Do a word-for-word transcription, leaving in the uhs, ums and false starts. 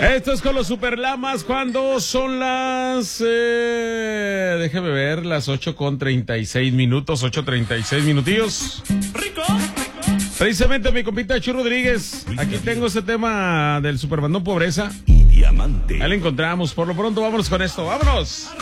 Esto es con los Superlamas cuando son las... Eh, déjame ver, las ocho con treinta y seis minutos, ocho treinta y seis minutillos. ¡Rico! Precisamente mi compita Chu Rodríguez, aquí tengo ese tema del Superbandón Pobreza. Y Diamante. Ahí lo encontramos, por lo pronto vámonos con esto, ¡vámonos!